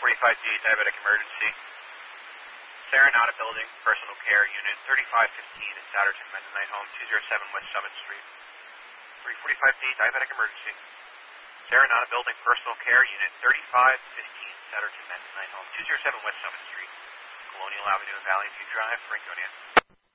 345D, diabetic emergency. Serenata Building, Personal Care Unit 3515 in Satterton Mennonite Home, 207 West Summit Street. 345D, diabetic emergency. Serenata Building, Personal Care Unit 3515, Satterton Mennonite Home, 207 West Summit Street. Colonial Avenue and Valley View Drive, Franconia.